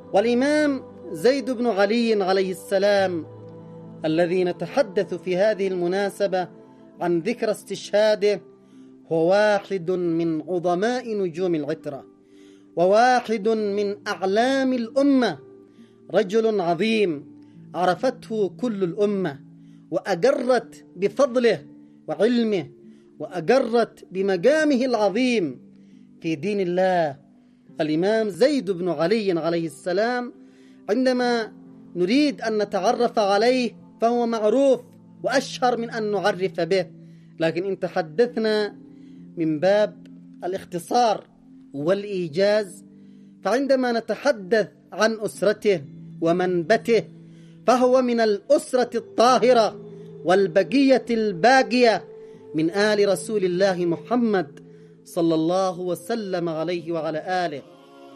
والإمام زيد بن علي عليه السلام الذي نتحدث في هذه المناسبة عن ذكرى استشهاده هو واحد من عظماء نجوم العترة، وواحد من أعلام الأمة، رجل عظيم عرفته كل الأمة وأجرت بفضله وعلمه وأجرت بمقامه العظيم في دين الله. الإمام زيد بن علي عليه السلام عندما نريد أن نتعرف عليه فهو معروف وأشهر من أن نعرف به، لكن إن تحدثنا من باب الاختصار والإيجاز فعندما نتحدث عن أسرته ومنبته فهو من الأسرة الطاهرة والبقية الباقية من آل رسول الله محمد صلى الله وسلم عليه وعلى آله.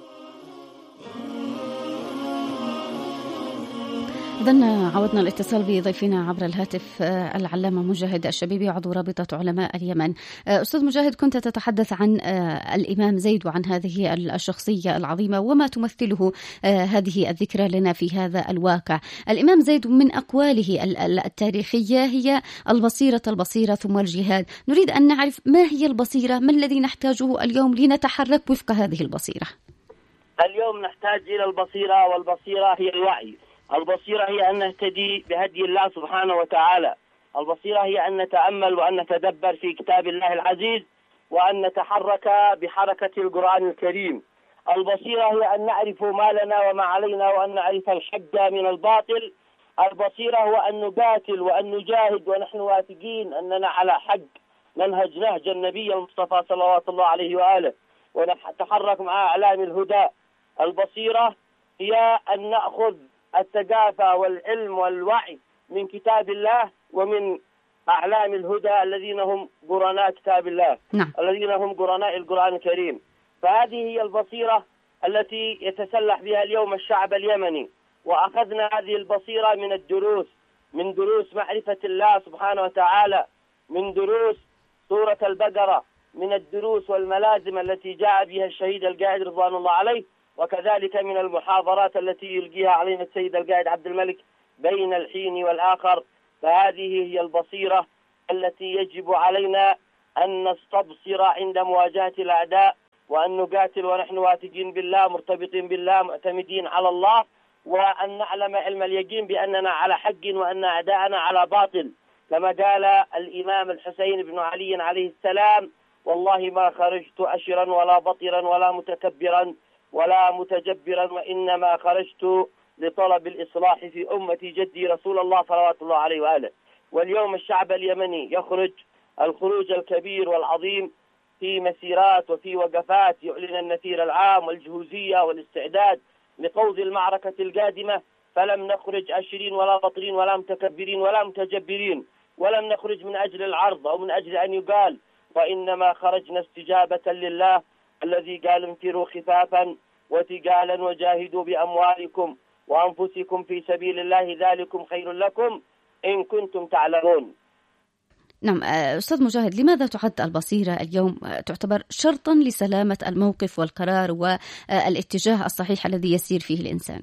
إذن عودنا الاتصال بضيفنا عبر الهاتف العلامة مجاهد الشبيبي عضو رابطة علماء اليمن. أستاذ مجاهد، كنت تتحدث عن الإمام زيد وعن هذه الشخصية العظيمة وما تمثله هذه الذكرى لنا في هذا الواقع. الإمام زيد من أقواله التاريخية هي البصيرة ثم الجهاد. نريد أن نعرف ما هي البصيرة، ما الذي نحتاجه اليوم لنتحرك وفق هذه البصيرة؟ اليوم نحتاج إلى البصيرة، والبصيرة هي الوعي. البصيرة هي أن نهتدي بهدي الله سبحانه وتعالى. البصيرة هي أن نتأمل وأن نتدبر في كتاب الله العزيز وأن نتحرك بحركة القرآن الكريم. البصيرة هي أن نعرف ما لنا وما علينا وأن نعرف الحق من الباطل. البصيرة هو أن نقاتل وأن نجاهد ونحن واثقين أننا على حق، نهج النبي المصطفى صلوات الله عليه وآله ونتحرك مع أعلام الهدى. البصيرة هي أن نأخذ الثقافة والعلم والوعي من كتاب الله ومن أعلام الهدى الذين هم قرناء كتاب الله، الذين هم قرناء القرآن الكريم. فهذه هي البصيرة التي يتسلح بها اليوم الشعب اليمني. وأخذنا هذه البصيرة من دروس معرفة الله سبحانه وتعالى، من دروس سورة البقرة، من الدروس والملازم التي جاء بها الشهيد القائد رضوان الله عليه، وكذلك من المحاضرات التي يلقيها علينا السيد القائد عبد الملك بين الحين والآخر. فهذه هي البصيرة التي يجب علينا أن نستبصر عند مواجهة الأعداء، وأن نقاتل ونحن واثقين بالله، مرتبطين بالله، معتمدين على الله، وأن نعلم علم اليقين بأننا على حق وأن أعداءنا على باطل، كما قال الإمام الحسين بن علي عليه السلام: والله ما خرجت أشرا ولا بطرا ولا متكبرا ولا متجبرا، وإنما خرجت لطلب الإصلاح في أمة جدي رسول الله صلوات الله عليه وآله. واليوم الشعب اليمني يخرج الخروج الكبير والعظيم في مسيرات وفي وقفات يعلن النفير العام والجهوزية والاستعداد لخوض المعركة القادمة. فلم نخرج أشرين ولا بطرين ولا متكبرين ولا متجبرين، ولم نخرج من أجل العرض أو من أجل أن يقال، وإنما خرجنا استجابة لله الذي قال: انفروا خفافا وثقالا وجاهدوا بأموالكم وأنفسكم في سبيل الله ذلكم خير لكم إن كنتم تعلمون. نعم أستاذ مجاهد، لماذا تعد البصيرة اليوم تعتبر شرطا لسلامة الموقف والقرار والاتجاه الصحيح الذي يسير فيه الإنسان؟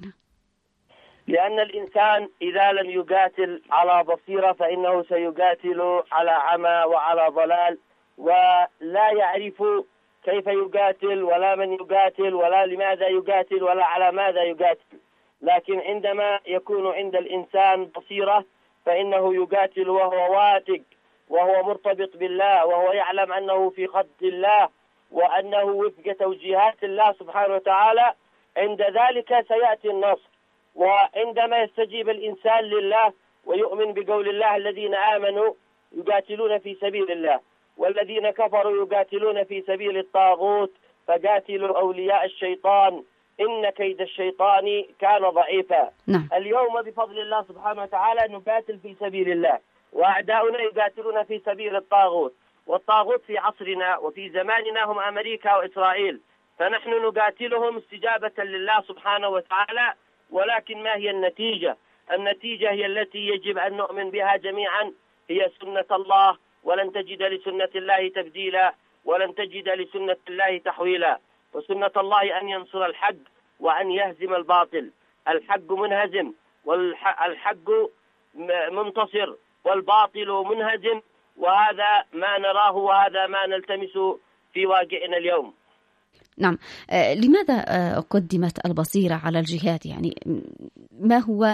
لأن الإنسان إذا لم يقاتل على بصيرة فإنه سيقاتل على عمى وعلى ضلال، ولا يعرف كيف يقاتل ولا من يقاتل ولا لماذا يقاتل ولا على ماذا يقاتل. لكن عندما يكون عند الإنسان بصيرة فإنه يقاتل وهو واثق وهو مرتبط بالله وهو يعلم أنه في خط الله وأنه وفق توجيهات الله سبحانه وتعالى. عند ذلك سيأتي النصر. وعندما يستجيب الإنسان لله ويؤمن بقول الله: الذين آمنوا يقاتلون في سبيل الله والذين كفروا يقاتلون في سبيل الطاغوت فقاتلوا أولياء الشيطان إن كيد الشيطان كان ضعيفا. اليوم بفضل الله سبحانه وتعالى نقاتل في سبيل الله، وأعداؤنا يقاتلون في سبيل الطاغوت، والطاغوت في عصرنا وفي زماننا هم أمريكا وإسرائيل، فنحن نقاتلهم استجابة لله سبحانه وتعالى. ولكن ما هي النتيجة؟ النتيجة هي التي يجب أن نؤمن بها جميعا، هي سنة الله، ولن تجد لسنة الله تبديلا ولن تجد لسنة الله تحويلا. وسنة الله أن ينصر الحق وأن يهزم الباطل. الحق منهزم والحق منتصر والباطل منهزم، وهذا ما نراه وهذا ما نلتمس في واقعنا اليوم. نعم. لماذا قدمت البصيرة على الجهاد؟ يعني ما هو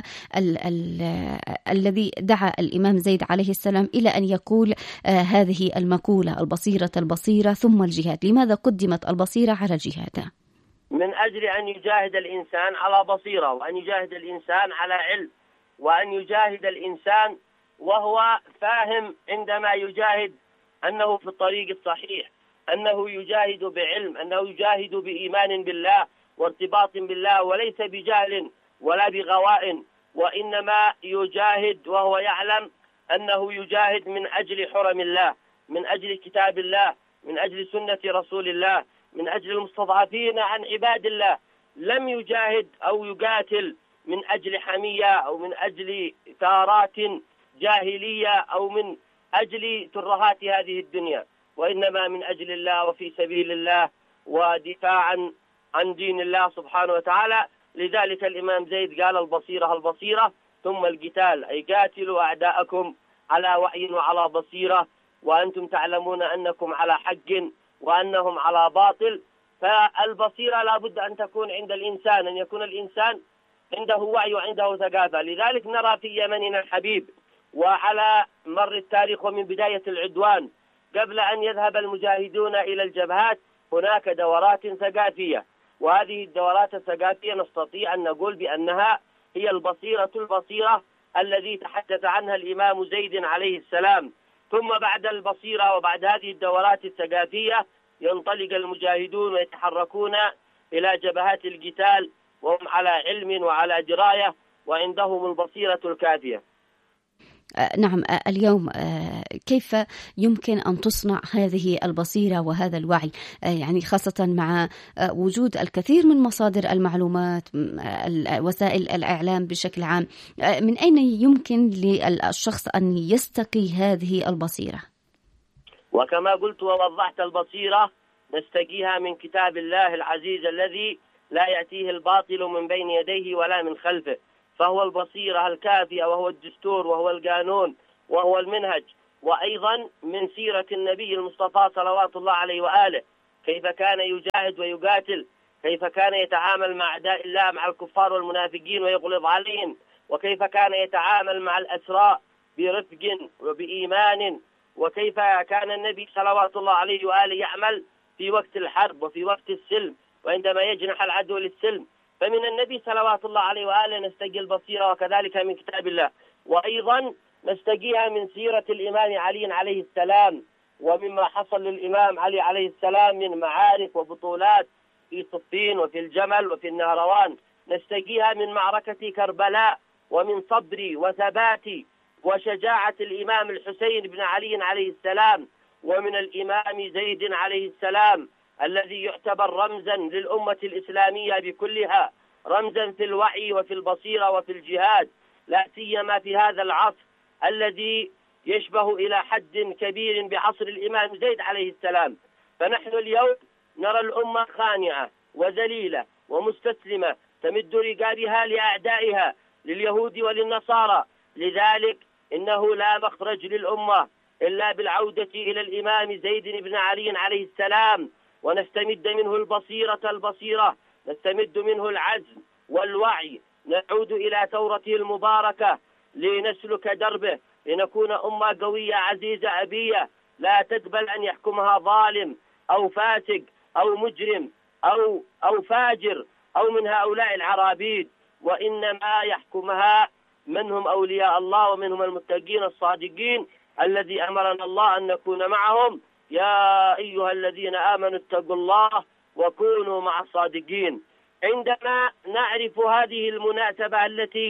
الذي دعا الإمام زيد عليه السلام إلى أن يقول هذه المقولة البصيرة ثم الجهاد؟ لماذا قدمت البصيرة على الجهاد؟ من أجل أن يجاهد الإنسان على بصيرة، وأن يجاهد الإنسان على علم، وأن يجاهد الإنسان وهو فاهم عندما يجاهد أنه في الطريق الصحيح، أنه يجاهد بعلم، أنه يجاهد بإيمان بالله وارتباط بالله، وليس بجهل ولا بغواء، وإنما يجاهد وهو يعلم أنه يجاهد من أجل حرم الله، من أجل كتاب الله، من أجل سنة رسول الله، من أجل المستضعفين عن عباد الله. لم يجاهد أو يقاتل من أجل حمية أو من أجل ثارات جاهلية أو من أجل ترهات هذه الدنيا، وإنما من أجل الله وفي سبيل الله ودفاعا عن دين الله سبحانه وتعالى. لذلك الإمام زيد قال البصيرة ثم القتال، أي قاتلوا أعداءكم على وعي وعلى بصيرة، وأنتم تعلمون أنكم على حق وأنهم على باطل. فالبصيرة لا بد أن تكون عند الإنسان، أن يكون الإنسان عنده وعي وعنده ثقافة. لذلك نرى في يمننا الحبيب وعلى مر التاريخ ومن بداية العدوان قبل أن يذهب المجاهدون إلى الجبهات هناك دورات ثقافية، وهذه الدورات الثقافية نستطيع أن نقول بأنها هي البصيرة الذي تحدث عنها الإمام زيد عليه السلام. ثم بعد البصيرة وبعد هذه الدورات الثقافية ينطلق المجاهدون ويتحركون إلى جبهات القتال وهم على علم وعلى دراية وعندهم البصيرة الكافية. نعم. اليوم كيف يمكن أن تصنع هذه البصيرة وهذا الوعي، يعني خاصة مع وجود الكثير من مصادر المعلومات، وسائل الإعلام بشكل عام؟ من أين يمكن للشخص أن يستقي هذه البصيرة؟ وكما قلت ووضحت، البصيرة نستقيها من كتاب الله العزيز الذي لا يأتيه الباطل من بين يديه ولا من خلفه، فهو البصيرة الكافية وهو الدستور وهو القانون وهو المنهج. وأيضا من سيرة النبي المصطفى صلوات الله عليه وآله، كيف كان يجاهد ويقاتل، كيف كان يتعامل مع أعداء الله، مع الكفار والمنافقين ويغلظ عليهم، وكيف كان يتعامل مع الأسراء برفق وبإيمان، وكيف كان النبي صلوات الله عليه وآله يعمل في وقت الحرب وفي وقت السلم وعندما يجنح العدو للسلم. فمن النبي صلوات الله عليه وآله نستقي البصيرة، وكذلك من كتاب الله. وأيضا نستقيها من سيرة الإمام علي عليه السلام، ومما حصل للإمام علي عليه السلام من معارك وبطولات في صفين وفي الجمل وفي النهروان. نستقيها من معركة كربلاء ومن صبر وثبات وشجاعة الإمام الحسين بن علي عليه السلام، ومن الإمام زيد عليه السلام الذي يعتبر رمزا للأمة الإسلامية بكلها، رمزا في الوعي وفي البصيرة وفي الجهاد، لا سيما في هذا العصر الذي يشبه إلى حد كبير بعصر الإمام زيد عليه السلام. فنحن اليوم نرى الأمة خانعة وذليلة ومستسلمة تمد رقابها لأعدائها لليهود وللنصارى. لذلك إنه لا مخرج للأمة إلا بالعودة إلى الإمام زيد بن علي عليه السلام، ونستمد منه البصيرة، نستمد منه العزم والوعي، نعود إلى ثورته المباركة لنسلك دربه، لنكون أمة قوية عزيزة أبية لا تقبل أن يحكمها ظالم أو فاسق أو مجرم أو فاجر أو من هؤلاء العرابيد، وإنما يحكمها من هم أولياء الله ومنهم المتقين الصادقين الذي أمرنا الله أن نكون معهم. يا أيها الذين آمنوا اتقوا الله وكونوا مع الصادقين. عندما نعرف هذه المناسبة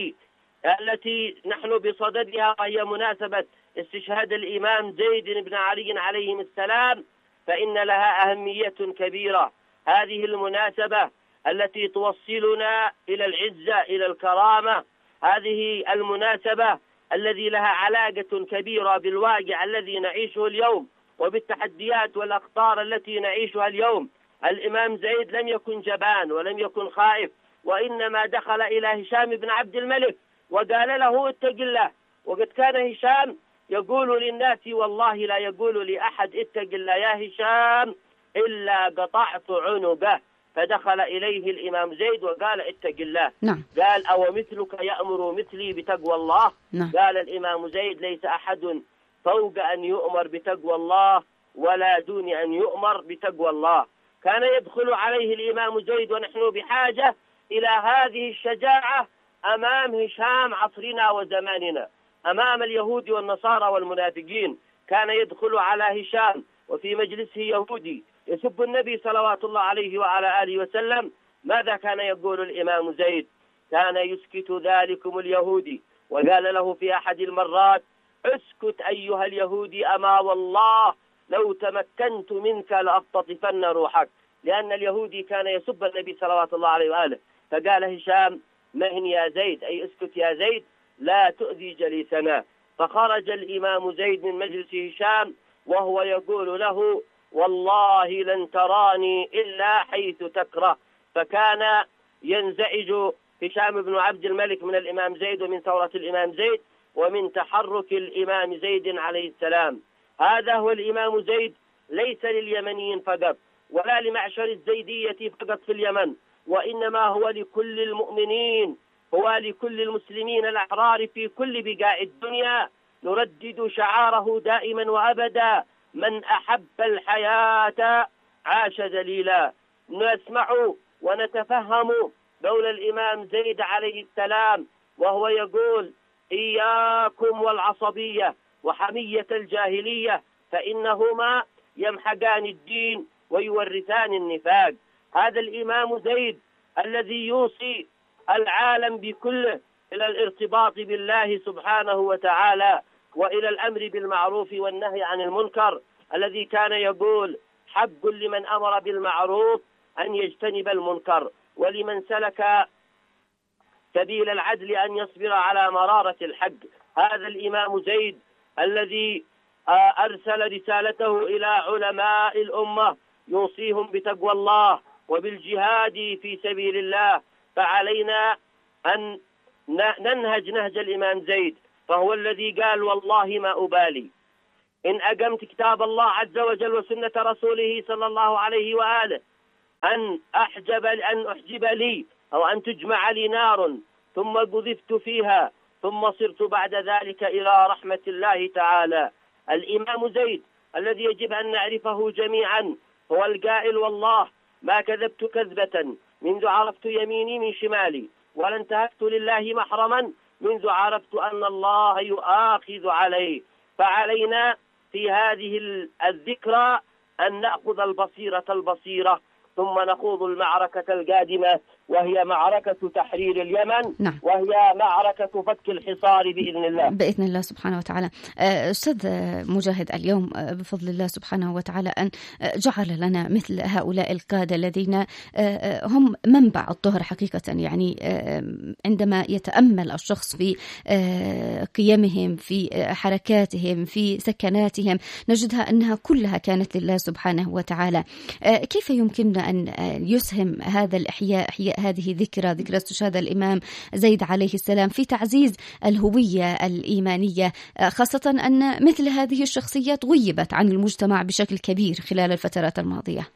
التي نحن بصددها، وهي مناسبة استشهاد الإمام زيد بن علي عليه السلام، فإن لها أهمية كبيرة. هذه المناسبة التي توصلنا إلى العزة إلى الكرامة، هذه المناسبة الذي لها علاقة كبيرة بالواقع الذي نعيشه اليوم وبالتحديات والأخطار التي نعيشها اليوم. الإمام زيد لم يكن جبان ولم يكن خائف، وإنما دخل إلى هشام بن عبد الملك وقال له اتق الله. وقد كان هشام يقول للناس والله لا يقول لأحد اتق الله يا هشام إلا قطعت عنقه. فدخل إليه الإمام زيد وقال اتق الله. نعم. قال أو مثلك يأمر مثلي بتقوى الله؟ نعم. قال الإمام زيد ليس أحد فوق أن يؤمر بتقوى الله ولا دون أن يؤمر بتقوى الله. كان يدخل عليه الإمام زيد ونحن بحاجة إلى هذه الشجاعة أمام هشام عصرنا وزماننا، أمام اليهود والنصارى والمنافقين. كان يدخل على هشام وفي مجلسه يهودي يسب النبي صلوات الله عليه وعلى آله وسلم. ماذا كان يقول الإمام زيد؟ كان يسكت ذلكم اليهودي وقال له في أحد المرات اسكت أيها اليهودي أما والله لو تمكنت منك لأختطفن روحك، لأن اليهودي كان يسب النبي صلوات الله عليه وآله. فقال هشام مهن يا زيد، أي اسكت يا زيد لا تؤذي جليسنا. فخرج الإمام زيد من مجلس هشام وهو يقول له والله لن تراني إلا حيث تكره. فكان ينزعج هشام بن عبد الملك من الإمام زيد ومن ثورة الإمام زيد ومن تحرك الإمام زيد عليه السلام. هذا هو الإمام زيد، ليس لليمنيين فقط ولا لمعشر الزيدية فقط في اليمن، وإنما هو لكل المؤمنين، هو لكل المسلمين الأحرار في كل بقاع الدنيا. نردد شعاره دائما وأبدا من أحب الحياة عاش ذليلا. نسمع ونتفهم قول الإمام زيد عليه السلام وهو يقول إياكم والعصبية وحمية الجاهلية فإنهما يمحقان الدين ويورثان النفاق. هذا الإمام زيد الذي يوصي العالم بكله إلى الارتباط بالله سبحانه وتعالى وإلى الأمر بالمعروف والنهي عن المنكر، الذي كان يقول حق لمن أمر بالمعروف أن يجتنب المنكر، ولمن سلك سبيل العدل أن يصبر على مرارة الحق. هذا الإمام زيد الذي أرسل رسالته إلى علماء الأمة يوصيهم بتقوى الله وبالجهاد في سبيل الله. فعلينا أن ننهج نهج الإمام زيد، فهو الذي قال والله ما أبالي إن أقمت كتاب الله عز وجل وسنة رسوله صلى الله عليه وآله أن أحجب لي أو أن تجمع لي نار ثم قذفت فيها ثم صرت بعد ذلك إلى رحمة الله تعالى. الإمام زيد الذي يجب أن نعرفه جميعا هو القائل والله ما كذبت كذبة منذ عرفت يميني من شمالي ولا انتهكت لله محرما منذ عرفت أن الله يؤاخذ عليه. فعلينا في هذه الذكرى أن نأخذ البصيرة ثم نخوض المعركة القادمة وهي معركة تحرير اليمن. نعم. وهي معركة فك الحصار بإذن الله. بإذن الله سبحانه وتعالى. أستاذ مجاهد، اليوم بفضل الله سبحانه وتعالى أن جعل لنا مثل هؤلاء القادة الذين هم منبع الطهر حقيقة. يعني عندما يتأمل الشخص في قيمهم في حركاتهم في سكناتهم نجدها أنها كلها كانت لله سبحانه وتعالى. كيف يمكننا أن يسهم هذا الإحياء هذه ذكرى استشهاد الإمام زيد عليه السلام في تعزيز الهوية الإيمانية، خاصة أن مثل هذه الشخصيات غيبت عن المجتمع بشكل كبير خلال الفترات الماضية؟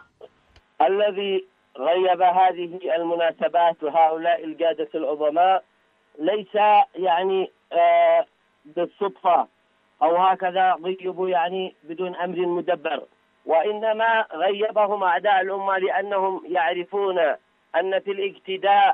الذي غيب هذه المناسبات وهؤلاء القادة العظماء ليس يعني بالصدفة أو هكذا غيبوا يعني بدون أمر مدبر، وإنما غيبهم أعداء الأمة لأنهم يعرفون أن في الاقتداء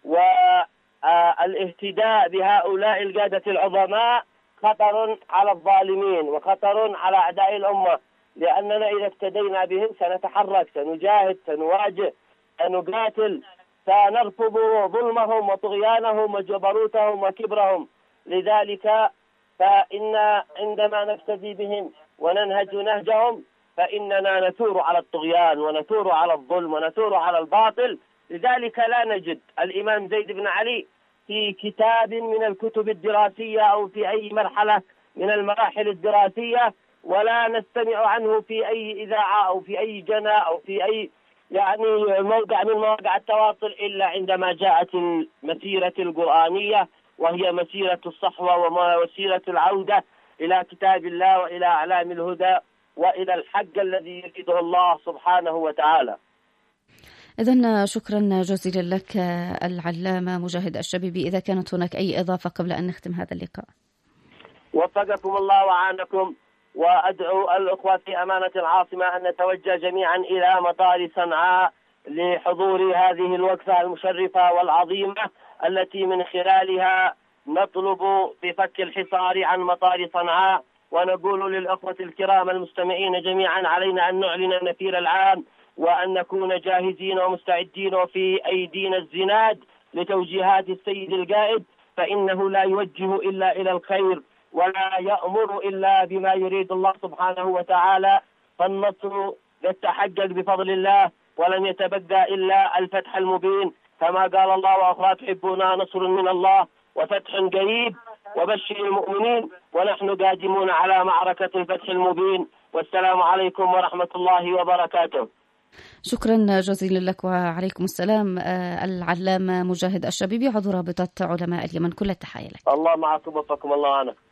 والاهتداء بهؤلاء القادة العظماء خطر على الظالمين وخطر على أعداء الأمة، لأننا إذا اقتدينا بهم سنتحرك، سنجاهد، سنواجه، سنقاتل، سنرفض ظلمهم وطغيانهم وجبروتهم وكبرهم. لذلك فإن عندما نقتدي بهم وننهج نهجهم فإننا نثور على الطغيان ونثور على الظلم ونثور على الباطل. لذلك لا نجد الإمام زيد بن علي في كتاب من الكتب الدراسية أو في أي مرحلة من المراحل الدراسية، ولا نستمع عنه في أي إذاعة أو في أي جنة أو في أي يعني موقع من مواقع التواصل إلا عندما جاءت المسيرة القرآنية، وهي مسيرة الصحوة ومسيرة العودة إلى كتاب الله وإلى أعلام الهدى وإلى الحق الذي يريده الله سبحانه وتعالى. إذن شكرا جزيلا لك العلامة مجاهد الشبيبي. إذا كانت هناك أي إضافة قبل أن نختم هذا اللقاء. وفقكم الله وعانكم، وأدعو الأخوة في أمانة العاصمة أن نتوجه جميعا إلى مطار صنعاء لحضور هذه الوقفة المشرفة والعظيمة التي من خلالها نطلب بفك الحصار عن مطار صنعاء، ونقول للأخوة الكرام المستمعين جميعا علينا أن نعلن النفير العام وأن نكون جاهزين ومستعدين وفي أيدينا الزناد لتوجيهات السيد القائد، فإنه لا يوجه إلا إلى الخير ولا يأمر إلا بما يريد الله سبحانه وتعالى، فالنصر يتحقق بفضل الله ولن يتبقى إلا الفتح المبين، كما قال الله وأخرى تحبون نصر من الله وفتح قريب وبشر المؤمنين، ونحن قادمون على معركة الفتح المبين. والسلام عليكم ورحمة الله وبركاته. شكرا جزيلا لك وعليكم السلام العلامة مجاهد الشبيبي عضو رابطة علماء اليمن، كل التحية لك. الله معكم وفقكم الله عنك.